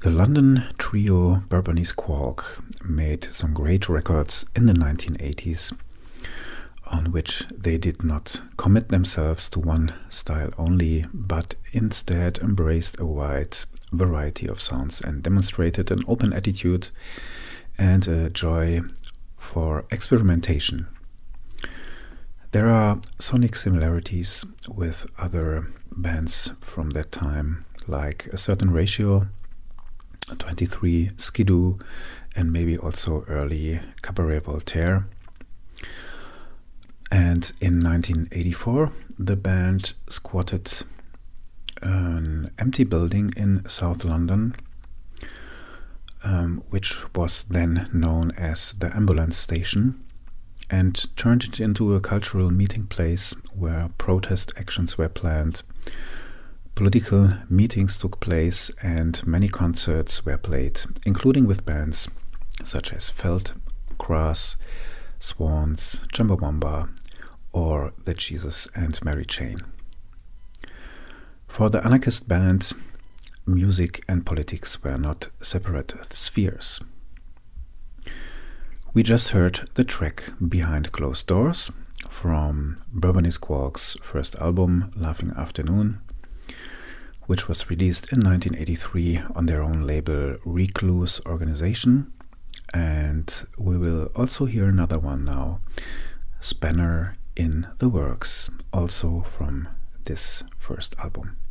The London trio Bourbonnais Quark made some great records in the 1980s on which they did not commit themselves to one style only, but instead embraced a wide variety of sounds and demonstrated an open attitude and a joy for experimentation. There are sonic similarities with other bands from that time, like A Certain Ratio, 23, Skidoo, and maybe also early Cabaret Voltaire. And in 1984, the band squatted an empty building in South London, which was then known as the Ambulance Station, and turned it into a cultural meeting place where protest actions were planned, political meetings took place, and many concerts were played, including with bands such as Felt, Crass, Swans, Chumbawamba, or the Jesus and Mary Chain. For the anarchist band, music and politics were not separate spheres. We just heard the track Behind Closed Doors from Bourbonnais Quark's first album, Laughing Afternoon, which was released in 1983 on their own label Recluse Organization. And we will also hear another one now, Spanner in the Works, also from this first album.